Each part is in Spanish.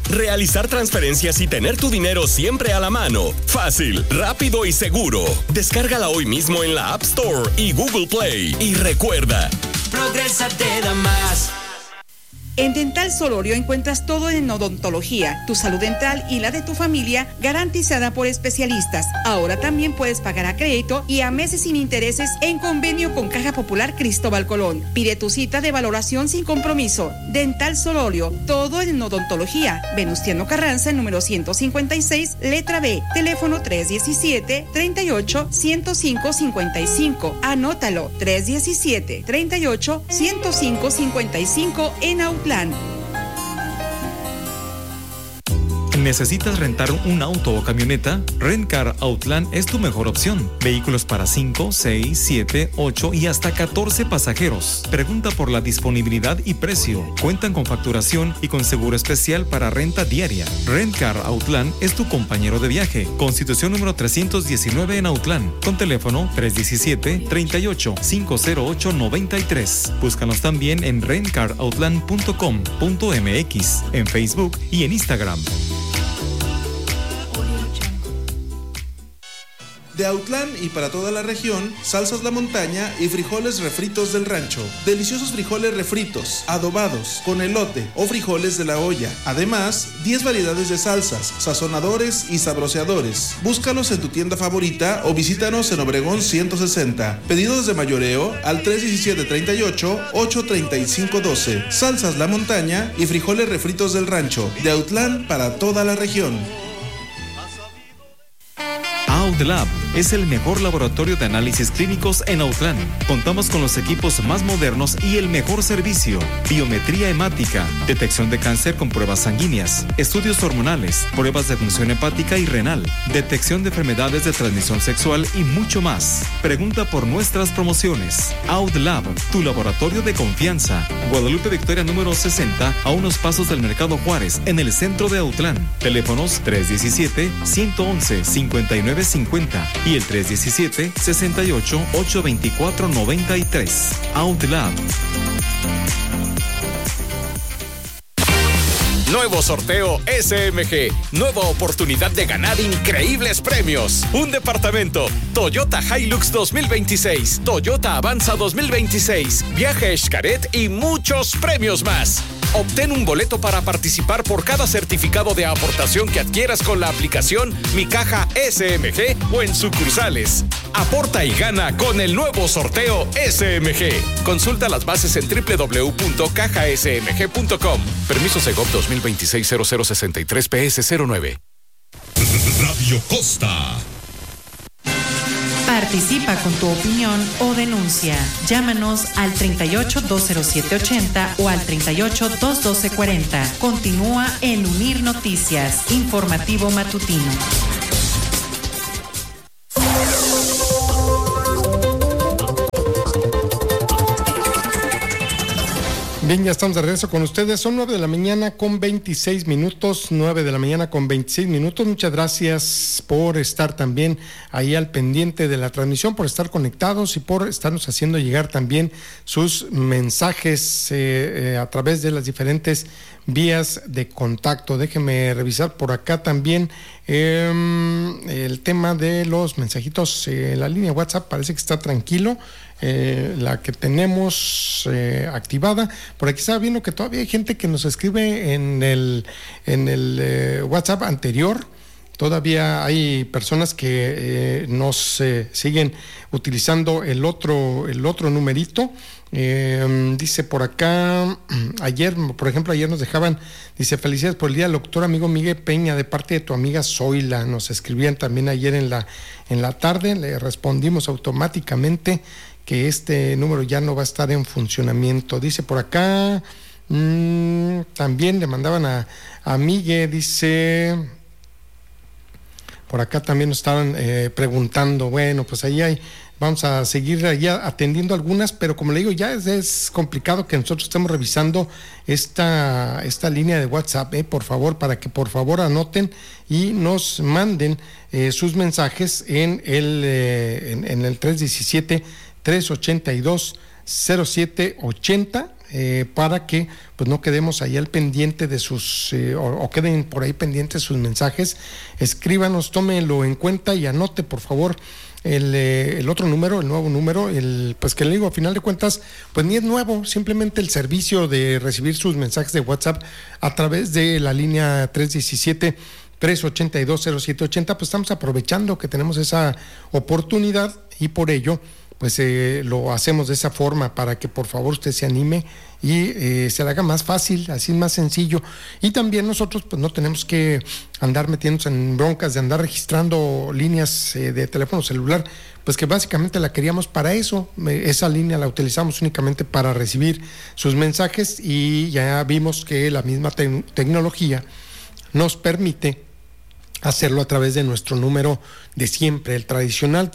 Realizar transferencias y tener tu dinero siempre a la mano. Fácil, rápido y seguro. Descárgala hoy mismo en la App Store y Google Play. Y recuerda, Progresa te da más. En Dental Solorio encuentras todo en odontología, tu salud dental y la de tu familia garantizada por especialistas. Ahora también puedes pagar a crédito y a meses sin intereses en convenio con Caja Popular Cristóbal Colón. Pide tu cita de valoración sin compromiso. Dental Solorio, todo en odontología. Venustiano Carranza, número 156, letra B. Teléfono 317-38-105-55. Anótalo, 317-38-105-55 en Outland. ¿Necesitas rentar un auto o camioneta? Rentcar Outland es tu mejor opción. Vehículos para 5, 6, 7, 8 y hasta 14 pasajeros. Pregunta por la disponibilidad y precio. Cuentan con facturación y con seguro especial para renta diaria. Rentcar Outland es tu compañero de viaje. Constitución número 319 en Outland. Con teléfono 317-38-508-93. Búscanos también en rentcaroutland.com.mx, en Facebook y en Instagram. De Autlán y para toda la región, salsas La Montaña y frijoles refritos del rancho. Deliciosos frijoles refritos, adobados, con elote o frijoles de la olla. Además, 10 variedades de salsas, sazonadores y sabroseadores. Búscalos en tu tienda favorita o visítanos en Obregón 160. Pedidos de mayoreo al 317-38-835-12. Salsas La Montaña y frijoles refritos del rancho. De Autlán para toda la región. Autlab es el mejor laboratorio de análisis clínicos en Autlán. Contamos con los equipos más modernos y el mejor servicio. Biometría hemática, detección de cáncer con pruebas sanguíneas, estudios hormonales, pruebas de función hepática y renal, detección de enfermedades de transmisión sexual y mucho más. Pregunta por nuestras promociones. Autlab, tu laboratorio de confianza. Guadalupe Victoria número 60, a unos pasos del Mercado Juárez, en el centro de Autlán. Teléfonos 317-111-5950 y el 317-68-824-93. Outlab. Nuevo sorteo SMG. Nueva oportunidad de ganar increíbles premios. Un departamento. Toyota Hilux 2026. Toyota Avanza 2026. Viaje a Xcaret y muchos premios más. Obtén un boleto para participar por cada certificado de aportación que adquieras con la aplicación Mi Caja SMG o en sucursales. Aporta y gana con el nuevo sorteo SMG. Consulta las bases en www.cajasmg.com. Permiso Segov 2026-0063 PS09. Radio Costa. Participa con tu opinión o denuncia. Llámanos al 38-207-80 o al 38-212-40. Continúa en Unir Noticias, informativo matutino. Bien, ya estamos de regreso con ustedes. Son 9 de la mañana con 26 minutos. 9 de la mañana con 26 minutos. Muchas gracias por estar también ahí al pendiente de la transmisión, por estar conectados y por estarnos haciendo llegar también sus mensajes a través de las diferentes vías de contacto. Déjenme revisar por acá también el tema de los mensajitos. La línea WhatsApp parece que está tranquilo. La que tenemos activada. Por aquí estaba viendo que todavía hay gente que nos escribe en el WhatsApp anterior. Todavía hay personas que nos siguen utilizando el otro numerito. Dice por acá, ayer nos dejaban, dice: felicidades por el día, doctor amigo Miguel Peña, de parte de tu amiga Zoila. Nos escribían también ayer en la tarde. Le respondimos automáticamente que este número ya no va a estar en funcionamiento. Dice por acá, también le mandaban a Miguel, dice, por acá también nos estaban preguntando. Bueno, pues ahí vamos a seguir ya atendiendo algunas, pero como le digo, ya es complicado que nosotros estemos revisando esta línea de WhatsApp, por favor, para que por favor anoten y nos manden sus mensajes en el 317-382-0780, para que pues no quedemos ahí al pendiente de sus o queden por ahí pendientes sus mensajes. Escríbanos, tómelo en cuenta y anote por favor el otro número, el nuevo número, pues que le digo, a final de cuentas, pues ni es nuevo, simplemente el servicio de recibir sus mensajes de WhatsApp a través de la línea 317-382-0780, pues estamos aprovechando que tenemos esa oportunidad y por ello pues lo hacemos de esa forma para que por favor usted se anime y se le haga más fácil, así más sencillo. Y también nosotros pues no tenemos que andar metiéndonos en broncas de andar registrando líneas de teléfono celular, pues que básicamente la queríamos para eso. Esa línea la utilizamos únicamente para recibir sus mensajes y ya vimos que la misma tecnología nos permite hacerlo a través de nuestro número de siempre, el tradicional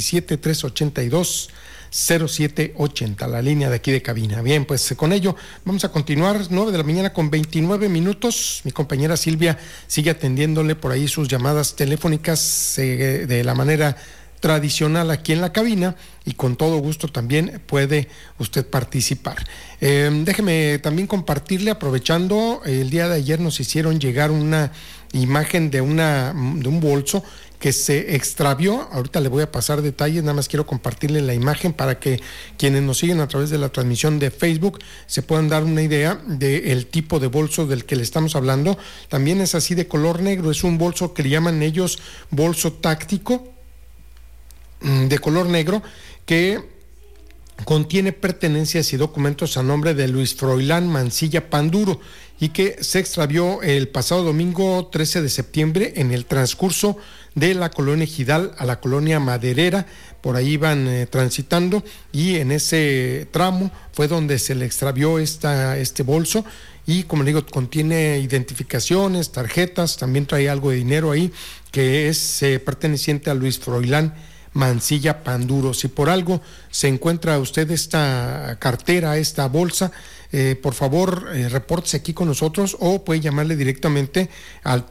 317-382-0780, la línea de aquí de cabina. Bien, pues con ello vamos a continuar, 9 de la mañana con 29 minutos. Mi compañera Silvia sigue atendiéndole por ahí sus llamadas telefónicas de la manera tradicional aquí en la cabina y con todo gusto también puede usted participar. Déjeme también compartirle, aprovechando, el día de ayer nos hicieron llegar una imagen de un bolso que se extravió. Ahorita le voy a pasar detalles, nada más quiero compartirle la imagen para que quienes nos siguen a través de la transmisión de Facebook se puedan dar una idea del tipo de bolso del que le estamos hablando. También es así de color negro, es un bolso que le llaman ellos bolso táctico de color negro que contiene pertenencias y documentos a nombre de Luis Froilán Mancilla Panduro y que se extravió el pasado domingo 13 de septiembre en el transcurso de la colonia Ejidal a la colonia Maderera. Por ahí iban transitando y en ese tramo fue donde se le extravió este bolso y, como digo, contiene identificaciones, tarjetas, también trae algo de dinero ahí que es perteneciente a Luis Froilán Mancilla Panduro. Si por algo se encuentra usted esta cartera, esta bolsa, por favor repórtese aquí con nosotros o puede llamarle directamente al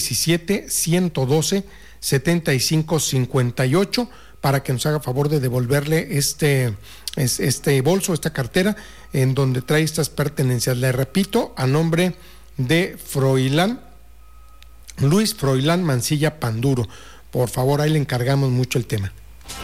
317-112-7558 para que nos haga favor de devolverle este bolso, esta cartera en donde trae estas pertenencias. Le repito, a nombre de Luis Froilán Mancilla Panduro. Por favor, ahí le encargamos mucho el tema.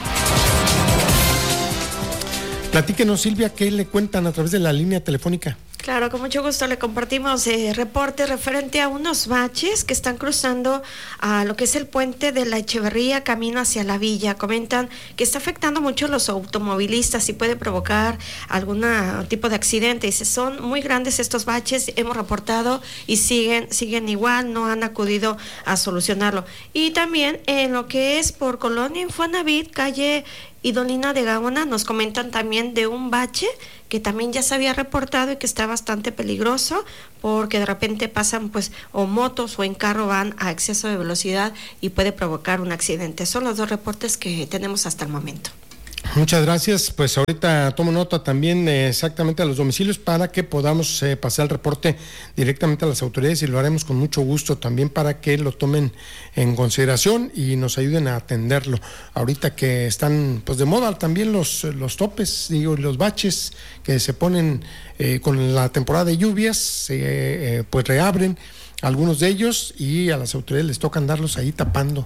Platíquenos, Silvia, ¿qué le cuentan a través de la línea telefónica? Claro, con mucho gusto le compartimos reporte referente a unos baches que están cruzando a lo que es el puente de la Echeverría camino hacia la villa. Comentan que está afectando mucho a los automovilistas y puede provocar algún tipo de accidente. Dice, son muy grandes estos baches, hemos reportado y siguen igual, no han acudido a solucionarlo. Y también en lo que es por Colonia Infonavit, calle Idolina de Gaona, nos comentan también de un bache que también ya se había reportado y que está bastante peligroso porque de repente pasan pues o motos o en carro van a exceso de velocidad y puede provocar un accidente. Son los dos reportes que tenemos hasta el momento. Muchas gracias. Pues ahorita tomo nota también exactamente a los domicilios para que podamos pasar el reporte directamente a las autoridades y lo haremos con mucho gusto también para que lo tomen en consideración y nos ayuden a atenderlo. Ahorita que están pues de moda también los topes, los baches que se ponen con la temporada de lluvias, pues reabren algunos de ellos y a las autoridades les toca andarlos ahí tapando.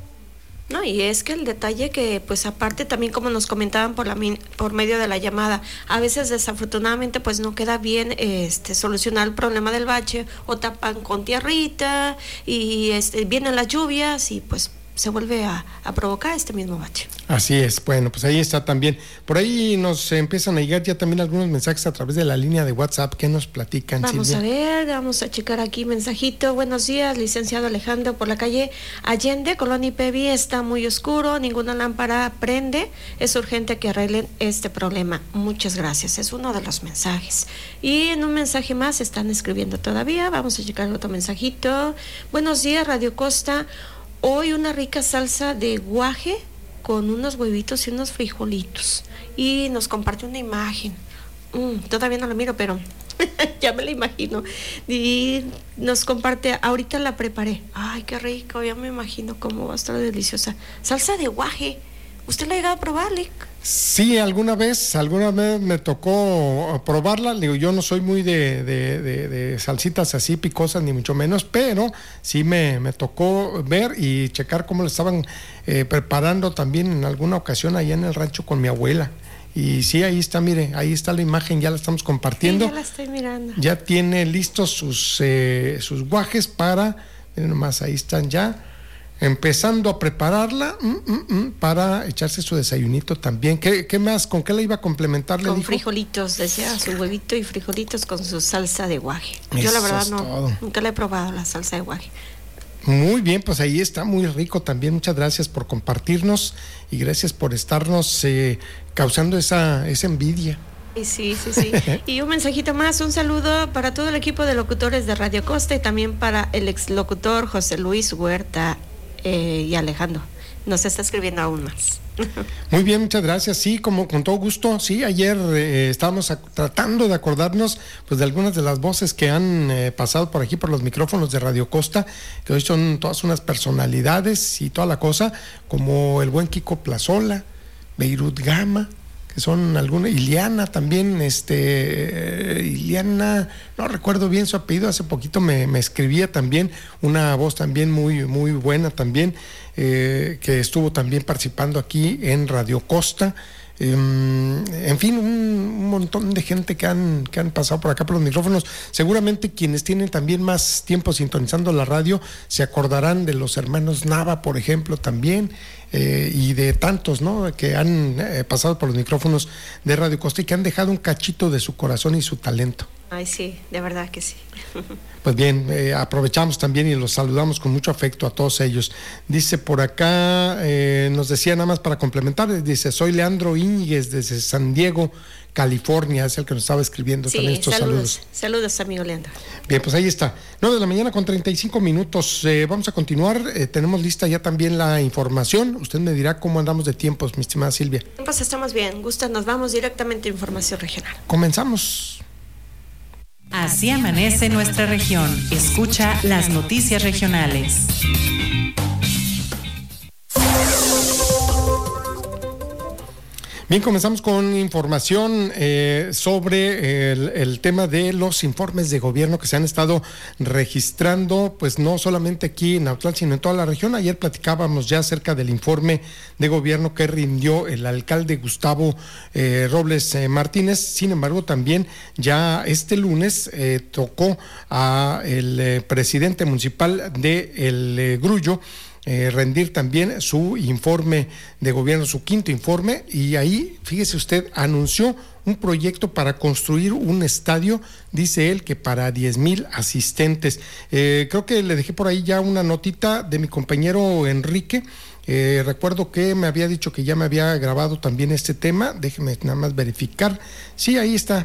No, y es que el detalle que, pues aparte también como nos comentaban por medio de la llamada, a veces desafortunadamente pues no queda bien solucionar el problema del bache o tapan con tierrita y vienen las lluvias y pues se vuelve a provocar este mismo bache. Así es, bueno, pues ahí está también. Por ahí nos empiezan a llegar ya también algunos mensajes a través de la línea de WhatsApp. ¿Qué nos platican, Silvia? Vamos a ver, vamos a checar aquí mensajito. Buenos días, licenciado Alejandro, por la calle Allende, Colonia Ipevi, está muy oscuro, ninguna lámpara prende, es urgente que arreglen este problema. Muchas gracias, es uno de los mensajes. Y en un mensaje más están escribiendo todavía, vamos a checar otro mensajito. Buenos días, Radio Costa. Hoy una rica salsa de guaje con unos huevitos y unos frijolitos. Y nos comparte una imagen. Todavía no la miro, pero ya me la imagino. Y nos comparte, ahorita la preparé. Ay, qué rico, ya me imagino cómo va a estar deliciosa. Salsa de guaje. ¿Usted lo ha llegado a probar, Lick? Sí, alguna vez me tocó probarla. Digo, yo no soy muy de salsitas así picosas, ni mucho menos, pero sí me tocó ver y checar cómo lo estaban preparando también en alguna ocasión allá en el rancho con mi abuela. Y sí, ahí está, mire, ahí está la imagen, ya la estamos compartiendo. Sí, ya la estoy mirando. Ya tiene listos sus guajes para, miren nomás, ahí están ya. Empezando a prepararla para echarse su desayunito también. ¿Qué más? ¿Con qué la iba a complementar? Con frijolitos, decía, su huevito y frijolitos con su salsa de guaje. Yo la verdad nunca la he probado, la salsa de guaje. Muy bien, pues ahí está, muy rico también. Muchas gracias por compartirnos y gracias por estarnos causando esa envidia. Sí. Y un mensajito más, un saludo para todo el equipo de locutores de Radio Costa y también para el exlocutor José Luis Huerta y Alejandro. Nos está escribiendo aún más. Muy bien, muchas gracias. Sí, como con todo gusto. Sí, ayer estábamos tratando de acordarnos pues de algunas de las voces que han pasado por aquí por los micrófonos de Radio Costa, que hoy son todas unas personalidades y toda la cosa, como el buen Kiko Plazola, Beirut Gama, que son algunas, Iliana también, Iliana, no recuerdo bien su apellido, hace poquito me escribía también, una voz también muy, muy buena también, que estuvo también participando aquí en Radio Costa. En fin, un montón de gente que han pasado por acá por los micrófonos. Seguramente quienes tienen también más tiempo sintonizando la radio se acordarán de los hermanos Nava, por ejemplo, también, y de tantos, ¿no?, que han pasado por los micrófonos de Radio Costa y que han dejado un cachito de su corazón y su talento. Ay, sí, de verdad que sí. Pues bien, aprovechamos también y los saludamos con mucho afecto a todos ellos. Dice por acá, nos decía nada más para complementar, dice, soy Leandro Íñiguez desde San Diego, California, es el que nos estaba escribiendo también estos saludos. Saludos, amigo Leandro. Bien, pues ahí está, 9:35 a.m. Vamos a continuar, tenemos lista ya también la información. Usted me dirá cómo andamos de tiempos, mi estimada Silvia. Pues estamos bien, Gusta, nos vamos directamente a información regional. Comenzamos. Así amanece nuestra región. Escucha las noticias regionales. Bien, comenzamos con información sobre el tema de los informes de gobierno que se han estado registrando, pues no solamente aquí en Autlán, sino en toda la región. Ayer platicábamos ya acerca del informe de gobierno que rindió el alcalde Gustavo Robles Martínez. Sin embargo, también ya este lunes tocó a el presidente municipal de El Grullo rendir también su informe de gobierno, su quinto informe, y ahí, fíjese usted, anunció un proyecto para construir un estadio, dice él, que para 10,000 asistentes. Creo que le dejé por ahí ya una notita de mi compañero Enrique. Recuerdo que me había dicho que ya me había grabado también este tema. Déjeme nada más verificar. Sí, ahí está.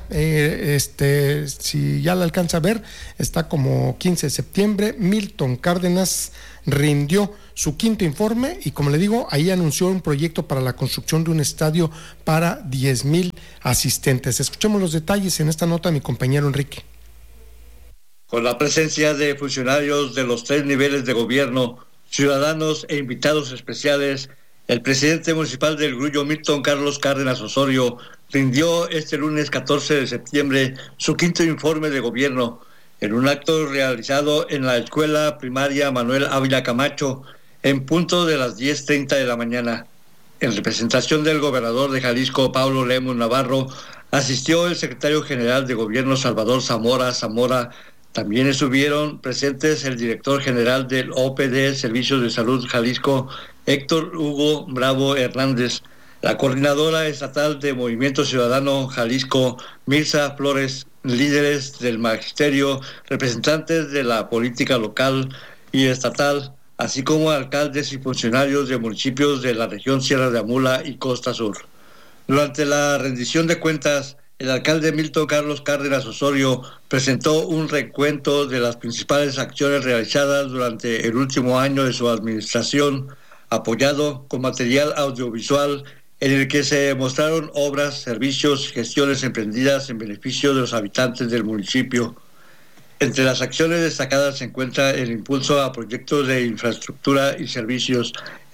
Si ya la alcanza a ver, está como 15 de septiembre. Milton Cárdenas rindió su quinto informe y, como le digo, ahí anunció un proyecto para la construcción de un estadio para 10,000 asistentes. Escuchemos los detalles en esta nota de mi compañero Enrique. Con la presencia de funcionarios de los 3 niveles de gobierno, ciudadanos e invitados especiales, el presidente municipal del Grullo, Milton Carlos Cárdenas Osorio, rindió este lunes 14 de septiembre su quinto informe de gobierno en un acto realizado en la escuela primaria Manuel Ávila Camacho en punto de las 10:30 de la mañana. En representación del gobernador de Jalisco, Pablo Lemus Navarro, asistió el secretario general de gobierno, Salvador Zamora. También estuvieron presentes el director general del OPD, Servicios de Salud Jalisco, Héctor Hugo Bravo Hernández, la coordinadora estatal de Movimiento Ciudadano Jalisco, Mirza Flores, líderes del magisterio, representantes de la política local y estatal, así como alcaldes y funcionarios de municipios de la región Sierra de Amula y Costa Sur. Durante la rendición de cuentas, el alcalde Milton Carlos Cárdenas Osorio presentó un recuento de las principales acciones realizadas durante el último año de su administración, apoyado con material audiovisual en el que se mostraron obras, servicios y gestiones emprendidas en beneficio de los habitantes del municipio. Entre las acciones destacadas se encuentra el impulso a proyectos de infraestructura y servicios,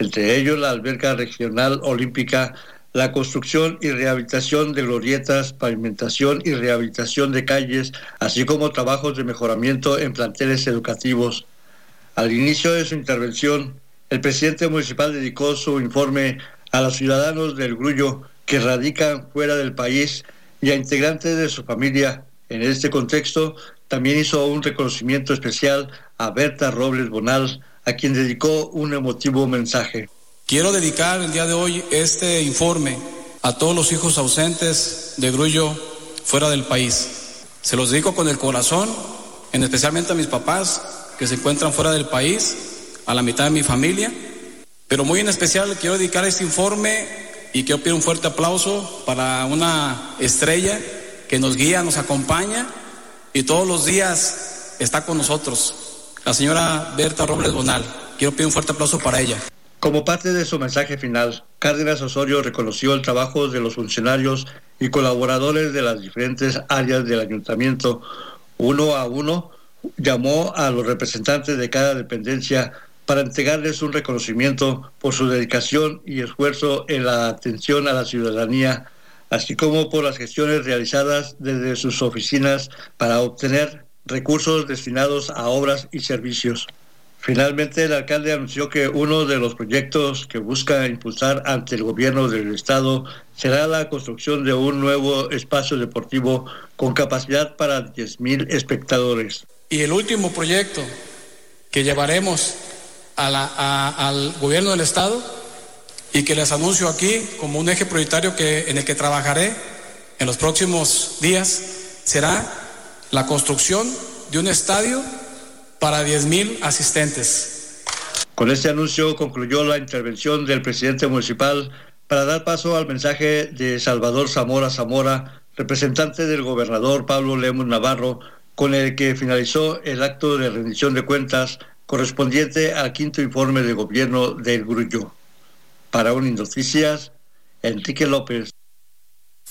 entre ellos la alberca regional olímpica, la construcción y rehabilitación de glorietas, pavimentación y rehabilitación de calles, así como trabajos de mejoramiento en planteles educativos. Al inicio de su intervención, el presidente municipal dedicó su informe a los ciudadanos del Grullo que radican fuera del país y a integrantes de su familia. En este contexto, también hizo un reconocimiento especial a Berta Robles Bonal, a quien dedicó un emotivo mensaje. Quiero dedicar el día de hoy este informe a todos los hijos ausentes de Grullo fuera del país. Se los dedico con el corazón, especialmente a mis papás que se encuentran fuera del país, a la mitad de mi familia, pero muy en especial quiero dedicar este informe y quiero pedir un fuerte aplauso para una estrella que nos guía, nos acompaña y todos los días está con nosotros, la señora Berta Robles Bonal. Quiero pedir un fuerte aplauso para ella. Como parte de su mensaje final, Cárdenas Osorio reconoció el trabajo de los funcionarios y colaboradores de las diferentes áreas del ayuntamiento. Uno a uno, llamó a los representantes de cada dependencia para entregarles un reconocimiento por su dedicación y esfuerzo en la atención a la ciudadanía, así como por las gestiones realizadas desde sus oficinas para obtener recursos destinados a obras y servicios. Finalmente, el alcalde anunció que uno de los proyectos que busca impulsar ante el gobierno del estado será la construcción de un nuevo espacio deportivo con capacidad para 10,000 espectadores. Y el último proyecto que llevaremos al gobierno del estado y que les anuncio aquí como un eje prioritario en el que trabajaré en los próximos días será la construcción de un estadio para 10,000 asistentes. Con este anuncio concluyó la intervención del presidente municipal para dar paso al mensaje de Salvador Zamora, representante del gobernador Pablo Lemus Navarro, con el que finalizó el acto de rendición de cuentas correspondiente al 5º informe de gobierno del Grullo. Para Uninoticias, Enrique López.